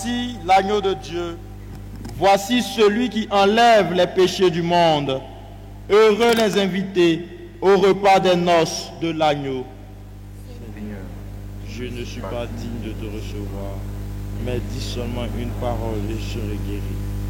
Voici l'agneau de Dieu. Voici celui qui enlève les péchés du monde. Heureux les invités au repas des noces de l'agneau. Seigneur, je ne suis pas digne de te recevoir, mais dis seulement une parole et je serai guéri.